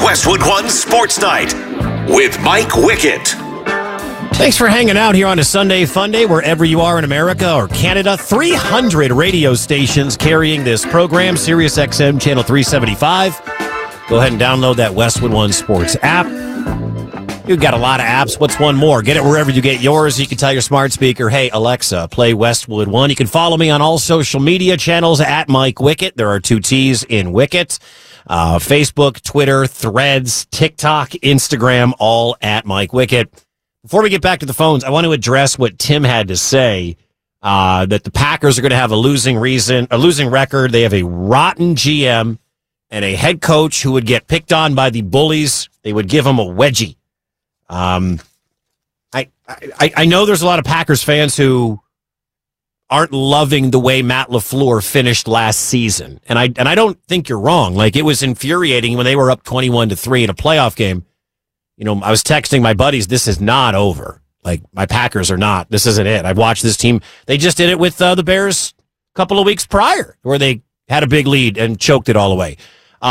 Westwood One Sports Night with Mike Wickett. Thanks for hanging out here on a Sunday Funday, wherever you are in America or Canada. 300 radio stations carrying this program, Sirius XM Channel 375. Go ahead and download that Westwood One Sports app. You've got a lot of apps. What's one more? Get it wherever you get yours. You can tell your smart speaker, hey, Alexa, play Westwood One. You can follow me on all social media channels at Mike Wickett. There are 2 T's in Wickett. Facebook, Twitter, Threads, TikTok, Instagram, all at Mike Wickett. Before we get back to the phones, I want to address what Tim had to say, that the Packers are going to have a losing record. They have a rotten GM and a head coach who would get picked on by the bullies. They would give him a wedgie. I know there's a lot of Packers fans who aren't loving the way Matt LaFleur finished last season. And I don't think you're wrong. Like, it was infuriating when they were up 21-3 in a playoff game. You know, I was texting my buddies, this is not over. Like, my Packers are not. This isn't it. I've watched this team. They just did it with the Bears a couple of weeks prior, where they had a big lead and choked it all away.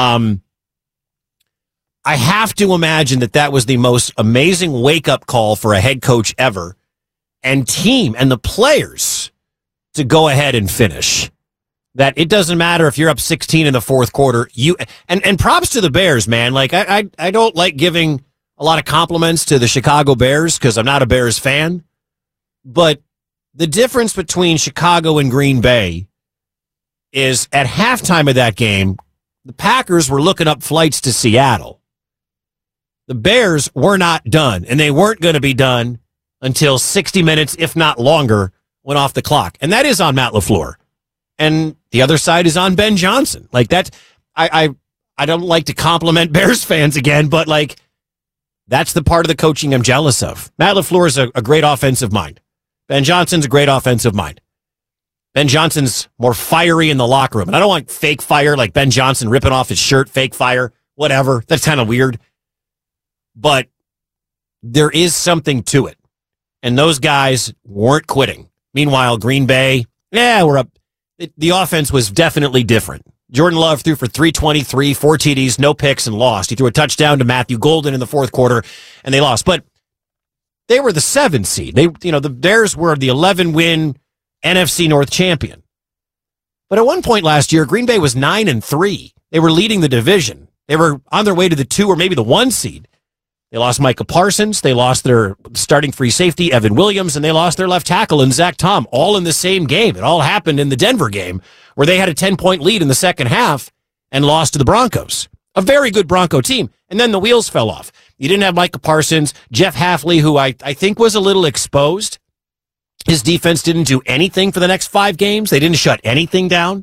I have to imagine that was the most amazing wake-up call for a head coach ever, and team and the players to go ahead and finish. That it doesn't matter if you're up 16 in the fourth quarter. And props to the Bears, man. Like, I don't like giving a lot of compliments to the Chicago Bears because I'm not a Bears fan. But the difference between Chicago and Green Bay is at halftime of that game, the Packers were looking up flights to Seattle. The Bears were not done, and they weren't going to be done until 60 minutes, if not longer, went off the clock. And that is on Matt LaFleur. And the other side is on Ben Johnson. Like, that, I don't like to compliment Bears fans again, but, like, that's the part of the coaching I'm jealous of. Matt LaFleur is a great offensive mind. Ben Johnson's a great offensive mind. Ben Johnson's more fiery in the locker room. And I don't want fake fire, like Ben Johnson ripping off his shirt, fake fire, whatever. That's kind of weird. But there is something to it. And those guys weren't quitting. Meanwhile, Green Bay, we're up. The offense was definitely different. Jordan Love threw for 323, 4 TDs, no picks, and lost. He threw a touchdown to Matthew Golden in the fourth quarter, and they lost. But they were the 7 seed. The Bears were the 11-win NFC North champion. But at one point last year, Green Bay was 9-3. They were leading the division. They were on their way to the 2 or maybe the 1 seed. They lost Micah Parsons. They lost their starting free safety, Evan Williams, and they lost their left tackle in Zach Tom, all in the same game. It all happened in the Denver game, where they had a 10-point lead in the second half and lost to the Broncos, a very good Bronco team. And then the wheels fell off. You didn't have Micah Parsons. Jeff Hafley, who I think was a little exposed. His defense didn't do anything for the next 5 games. They didn't shut anything down.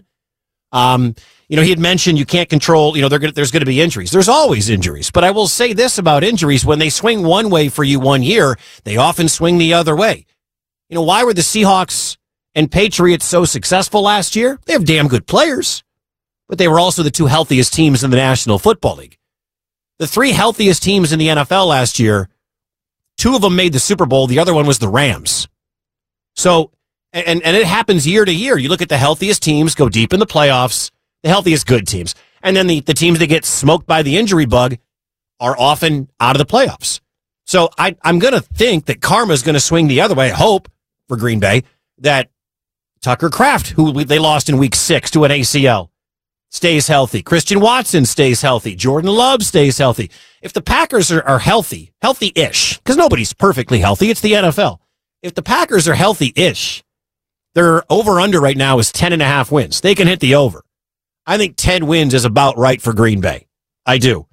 He had mentioned you can't control, there's going to be injuries. There's always injuries. But I will say this about injuries. When they swing one way for you one year, they often swing the other way. Why were the Seahawks and Patriots so successful last year? They have damn good players, but they were also the 2 healthiest teams in the National Football League. The 3 healthiest teams in the NFL last year, 2 of them made the Super Bowl. The other one was the Rams. So, and it happens year to year. You look at the healthiest teams go deep in the playoffs, the healthiest good teams. And then the teams that get smoked by the injury bug are often out of the playoffs. So I'm going to think that karma is going to swing the other way. I hope for Green Bay that Tucker Kraft, who they lost in week 6 to an ACL, stays healthy. Christian Watson stays healthy. Jordan Love stays healthy. If the Packers are healthy-ish, because nobody's perfectly healthy, it's the NFL. If the Packers are healthy-ish, their over-under right now is 10.5 wins. They can hit the over. I think 10 wins is about right for Green Bay. I do.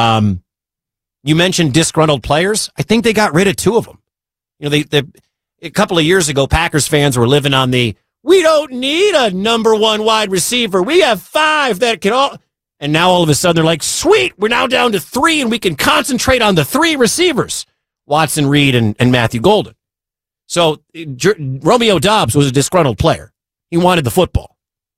You mentioned disgruntled players. I think they got rid of 2 of them. A couple of years ago, Packers fans were living on we don't need a number 1 wide receiver. We have 5 that can all. And now all of a sudden they're like, sweet, we're now down to 3 and we can concentrate on the 3 receivers, Watson, Reed, and Matthew Golden. So Romeo Doubs was a disgruntled player. He wanted the football.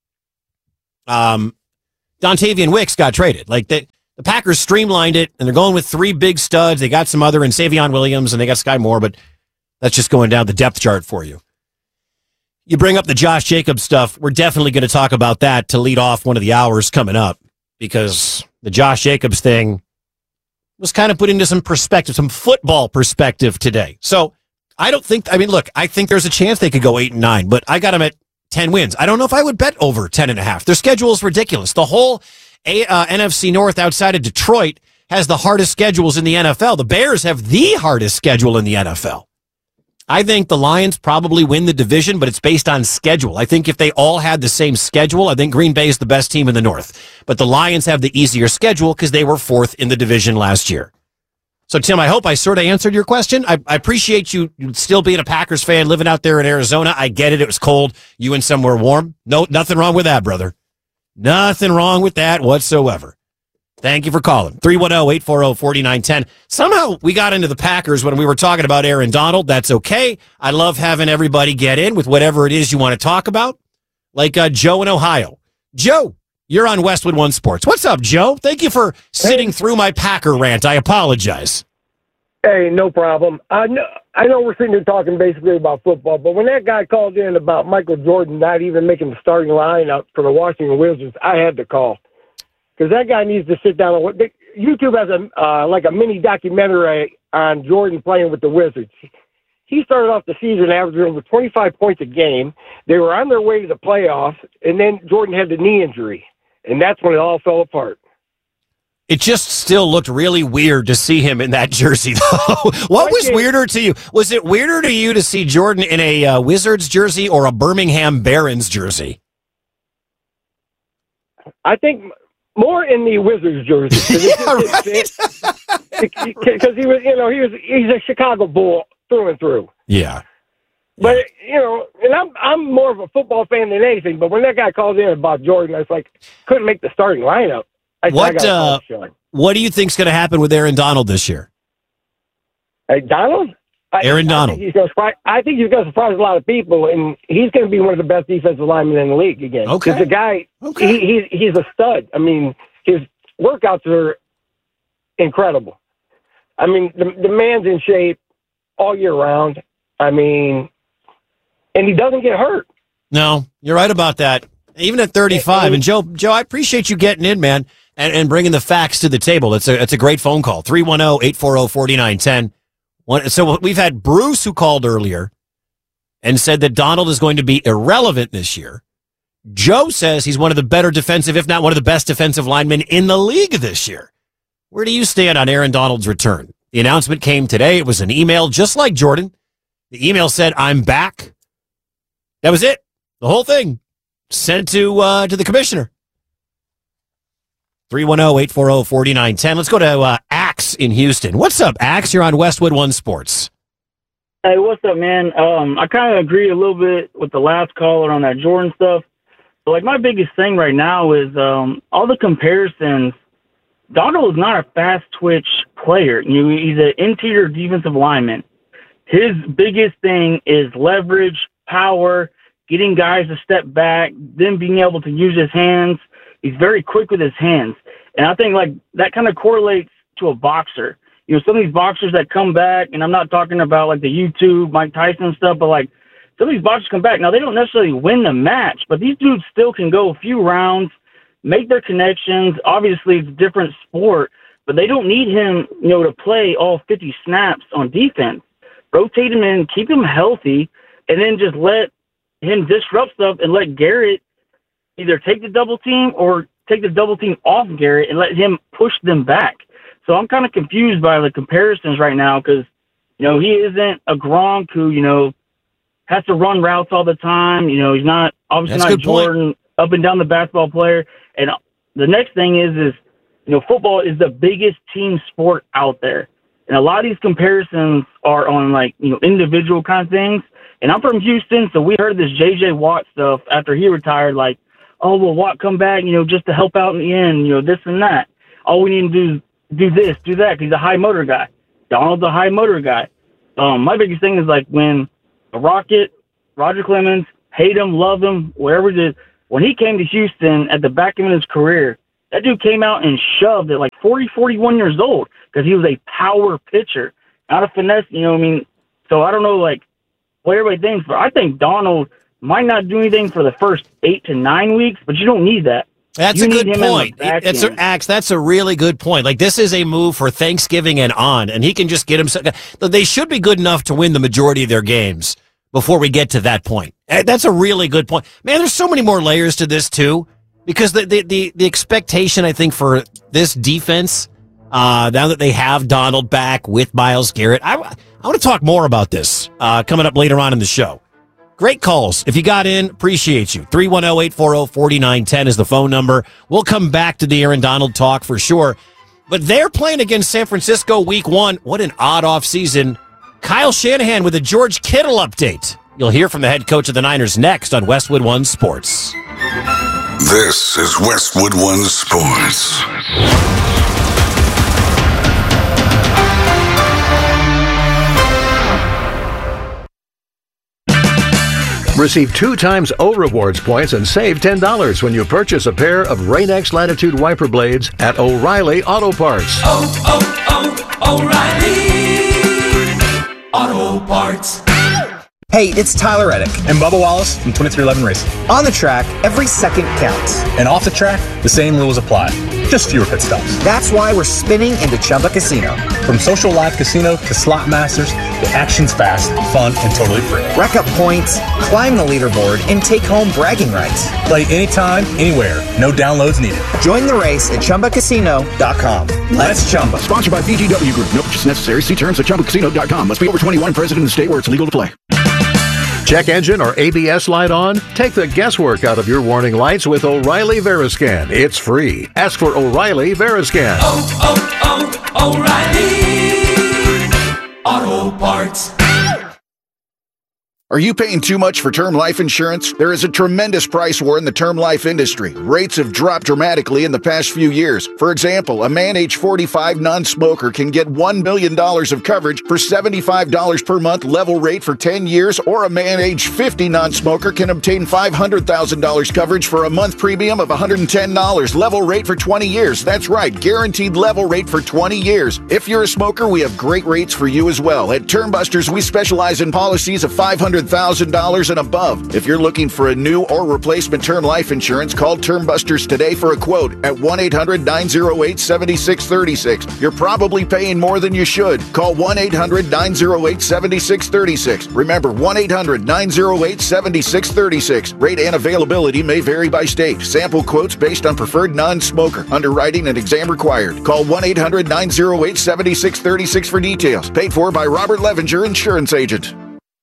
Dontavian Wicks got traded. Like, the Packers streamlined it, and they're going with 3 big studs. They got some other, and Savion Williams, and they got Sky Moore, but that's just going down the depth chart for you. You bring up the Josh Jacobs stuff. We're definitely going to talk about that to lead off one of the hours coming up, because the Josh Jacobs thing, was kind of put into some perspective, some football perspective today. So I think there's a chance they could go 8-9, but I got them at 10 wins. I don't know if I would bet over 10.5. Their schedule is ridiculous. The whole NFC North outside of Detroit has the hardest schedules in the NFL. The Bears have the hardest schedule in the NFL. I think the Lions probably win the division, but it's based on schedule. I think if they all had the same schedule, I think Green Bay is the best team in the North. But the Lions have the easier schedule because they were fourth in the division last year. So, Tim, I hope I sort of answered your question. I appreciate you still being a Packers fan, living out there in Arizona. I get it. It was cold. You in somewhere warm. No, nothing wrong with that, brother. Nothing wrong with that whatsoever. Thank you for calling. 310-840-4910. Somehow we got into the Packers when we were talking about Aaron Donald. That's okay. I love having everybody get in with whatever it is you want to talk about. Like Joe in Ohio. Joe, you're on Westwood One Sports. What's up, Joe? Thank you for sitting through my Packer rant. I apologize. Hey, no problem. I know we're sitting here talking basically about football, but when that guy called in about Michael Jordan not even making the starting lineup for the Washington Wizards, I had to call. Because that guy needs to sit down. YouTube has a mini documentary on Jordan playing with the Wizards. He started off the season averaging over 25 points a game. They were on their way to the playoffs, and then Jordan had the knee injury, and that's when it all fell apart. It just still looked really weird to see him in that jersey, though. What was weirder to you? Was it weirder to you to see Jordan in a Wizards jersey or a Birmingham Barons jersey? I think more in the Wizards jersey. Yeah, right. Because he's a Chicago Bull through and through. Yeah. But, and I'm more of a football fan than anything, but when that guy called in about Jordan, I was like, couldn't make the starting lineup. What do you think's going to happen with Aaron Donald this year? Hey, Donald? Aaron Donald. I think he's going to surprise a lot of people, and he's going to be one of the best defensive linemen in the league again. Okay. Because the guy, he's a stud. I mean, his workouts are incredible. I mean, the man's in shape all year round. I mean, and he doesn't get hurt. No, you're right about that. Even at 35. And Joe, I appreciate you getting in, man, and bringing the facts to the table. It's a great phone call. 310-840-4910. So we've had Bruce who called earlier and said that Donald is going to be irrelevant this year. Joe says he's one of the better defensive, if not one of the best defensive linemen in the league this year. Where do you stand on Aaron Donald's return? The announcement came today. It was an email just like Jordan. The email said, "I'm back." That was it. The whole thing sent to the commissioner. 310-840-4910. Let's go to Axe in Houston. What's up, Axe? You're on Westwood One Sports. Hey, what's up, man? I kind of agree a little bit with the last caller on that Jordan stuff. But, my biggest thing right now is all the comparisons. Donald is not a fast-twitch player. He's an interior defensive lineman. His biggest thing is leverage, power, getting guys to step back, then being able to use his hands. He's very quick with his hands. And I think, that kind of correlates to a boxer. Some of these boxers that come back, and I'm not talking about, the YouTube, Mike Tyson stuff, but, some of these boxers come back. Now, they don't necessarily win the match, but these dudes still can go a few rounds, make their connections. Obviously, it's a different sport, but they don't need him, to play all 50 snaps on defense. Rotate him in, keep him healthy, and then just let him disrupt stuff and let Garrett either take the double team or take the double team off Garrett and let him push them back. So I'm kind of confused by the comparisons right now because, he isn't a Gronk who, has to run routes all the time. He's not obviously not Jordan up and down the basketball player. And the next thing is football is the biggest team sport out there. And a lot of these comparisons are on individual kind of things. And I'm from Houston, so we heard this J.J. Watt stuff after he retired, oh, well, Watt come back, just to help out in the end, this and that. All we need to do is do this, do that, because he's a high motor guy. Donald's a high motor guy. My biggest thing is when the Rocket, Roger Clemens, hate him, love him, wherever it is, when he came to Houston at the back end of his career, that dude came out and shoved at 40, 41 years old because he was a power pitcher, not a finesse, So I don't know, what everybody thinks, but I think Donald might not do anything for the first 8 to 9 weeks, but you don't need that. That's You a need good him in the point. back end. That's a really good point. Like, this is a move for Thanksgiving and on, and he can just get himself. They should be good enough to win the majority of their games before we get to that point. That's a really good point. Man, there's so many more layers to this, too, because the expectation, I think, for this defense, now that they have Donald back with Myles Garrett, I want to talk more about this coming up later on in the show. Great calls. If you got in, appreciate you. 310-840-4910 is the phone number. We'll come back to the Aaron Donald talk for sure. But they're playing against San Francisco week 1. What an odd offseason. Kyle Shanahan with a George Kittle update. You'll hear from the head coach of the Niners next on Westwood One Sports. This is Westwood One Sports. Receive 2 times O Rewards points and save $10 when you purchase a pair of Rain-X Latitude wiper blades at O'Reilly Auto Parts. O'Reilly Auto Parts. Hey, it's Tyler Reddick. And Bubba Wallace from 2311 Racing. On the track, every second counts. And off the track, the same rules apply. Just fewer pit stops. That's why we're spinning into Chumba Casino. From social live casino to slot masters, the action's fast, fun, and totally free. Rack up points, climb the leaderboard, and take home bragging rights. Play anytime, anywhere. No downloads needed. Join the race at ChumbaCasino.com. Let's Chumba. Sponsored by VGW Group. No purchase necessary. See terms at ChumbaCasino.com. Must be over 21, present in the state where it's legal to play. Check engine or ABS light on? Take the guesswork out of your warning lights with O'Reilly Veriscan. It's free. Ask for O'Reilly Veriscan. O'Reilly Auto Parts. Are you paying too much for term life insurance? There is a tremendous price war in the term life industry. Rates have dropped dramatically in the past few years. For example, a man age 45 non-smoker can get $1 million of coverage for $75 per month level rate for 10 years, or a man age 50 non-smoker can obtain $500,000 coverage for a month premium of $110 level rate for 20 years. That's right, guaranteed level rate for 20 years. If you're a smoker, we have great rates for you as well. At Termbusters, we specialize in policies of $500,000 and above. If you're looking for a new or replacement term life insurance, call Termbusters today for a quote at 1-800-908-7636. You're probably paying more than you should. Call 1-800-908-7636. Remember, 1-800-908-7636. Rate and availability may vary by state. Sample quotes based on preferred non-smoker. Underwriting and exam required. Call 1-800-908-7636 for details. Paid for by Robert Levenger, Insurance Agent.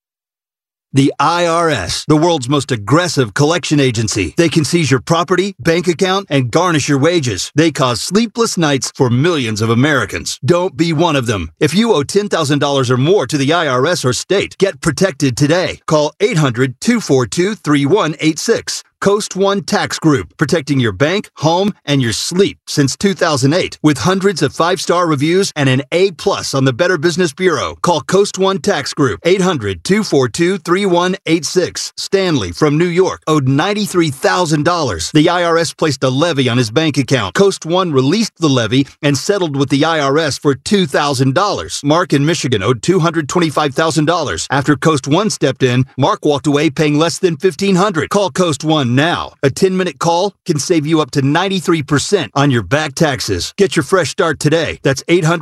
The IRS, the world's most aggressive collection agency. They can seize your property, bank account, and garnish your wages. They cause sleepless nights for millions of Americans. Don't be one of them. If you owe $10,000 or more to the IRS or state, get protected today. Call 800-242-3186. Coast One Tax Group, protecting your bank, home, and your sleep since 2008. With hundreds of 5-star reviews and an A+ on the Better Business Bureau. Call Coast One Tax Group, 800-242-3186. Stanley from New York owed $93,000. The IRS placed a levy on his bank account. Coast One released the levy and settled with the IRS for $2,000. Mark in Michigan owed $225,000. After Coast One stepped in, Mark walked away paying less than $1,500. Call Coast One now. A 10-minute call can save you up to 93% on your back taxes. Get your fresh start today. That's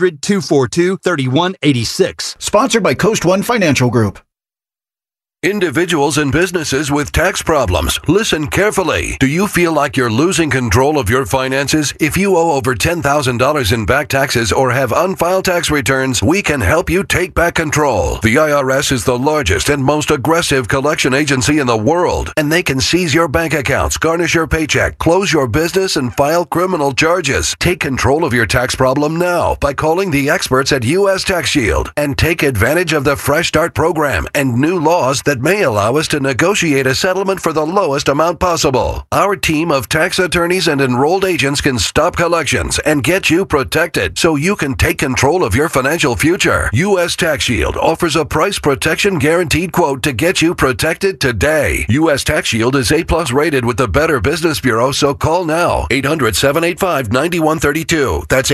800-242-3186. Sponsored by Coast One Financial Group. Individuals and businesses with tax problems, listen carefully. Do you feel like you're losing control of your finances? If you owe over $10,000 in back taxes or have unfiled tax returns, we can help you take back control. The IRS is the largest and most aggressive collection agency in the world, and they can seize your bank accounts, garnish your paycheck, close your business, and file criminal charges. Take control of your tax problem now by calling the experts at U.S. Tax Shield and take advantage of the Fresh Start program and new laws that may allow us to negotiate a settlement for the lowest amount possible. Our team of tax attorneys and enrolled agents can stop collections and get you protected so you can take control of your financial future. U.S. Tax Shield offers a price protection guaranteed quote to get you protected today. U.S. Tax Shield is A+ rated with the Better Business Bureau, so call now. 800-785-9132. That's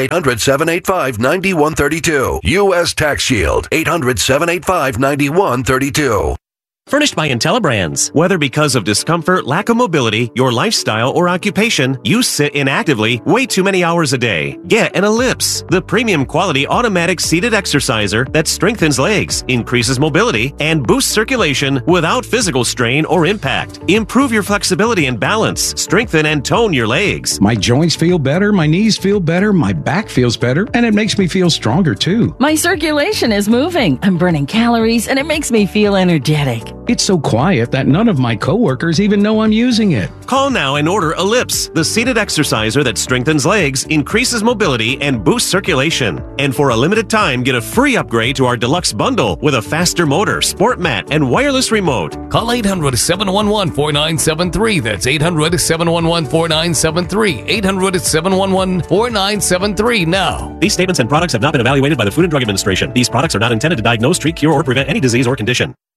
800-785-9132. U.S. Tax Shield. 800-785-9132. furnished by IntelliBrands. Whether because of discomfort, lack of mobility, your lifestyle, or occupation, you sit inactively way too many hours a day. Get an Ellipse, the premium quality automatic seated exerciser that strengthens legs, increases mobility, and boosts circulation without physical strain or impact. Improve your flexibility and balance, strengthen and tone your legs. My joints feel better, my knees feel better, my back feels better, and it makes me feel stronger too. My circulation is moving. I'm burning calories, and it makes me feel energetic. It's so quiet that none of my coworkers even know I'm using it. Call now and order Ellipse, the seated exerciser that strengthens legs, increases mobility, and boosts circulation. And for a limited time, get a free upgrade to our deluxe bundle with a faster motor, sport mat, and wireless remote. Call 800-711-4973. That's 800-711-4973. 800-711-4973 now. These statements and products have not been evaluated by the Food and Drug Administration. These products are not intended to diagnose, treat, cure, or prevent any disease or condition.